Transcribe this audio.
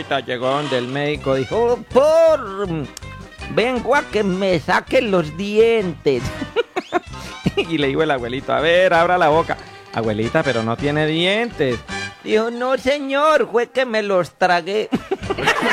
abuelita llegó donde el médico dijo, vengo a que me saquen los dientes. Y le dijo el abuelito, a ver, abra la boca. Abuelita, pero no tiene dientes. Dijo, no señor, fue que me los tragué.